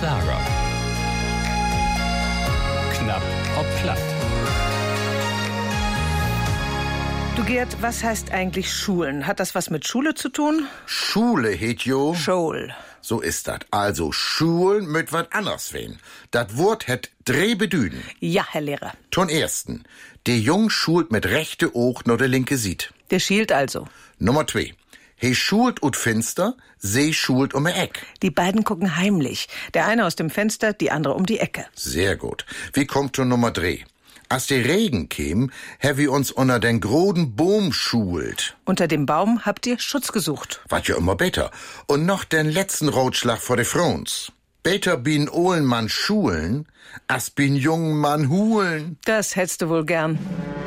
Lager. Knapp ob platt. Du Gerd, was heißt eigentlich Schulen? Hat das was mit Schule zu tun? Schule, het jo. Schul. So ist dat. Also Schulen mit wat anders wen. Dat Wort het drei Bedüden. Ja, Herr Lehrer. Ton ersten. Der Jung schult mit rechte Oog nur der linke sieht. Der schielt also. Nummer 2. He schult ut Finster, se schult um Eck. Die beiden gucken heimlich. Der eine aus dem Fenster, die andere um die Ecke. Sehr gut. Wie kommt to Nummer 3? Als der Regen käm, hab wir uns unter den groden Boom schult. Unter dem Baum habt ihr Schutz gesucht. Wat ja immer besser. Und noch den letzten Rotschlag vor de Frons. Beter bin Ohlenmann schulen, as bin jungen Mann hulen. Das hättest du wohl gern.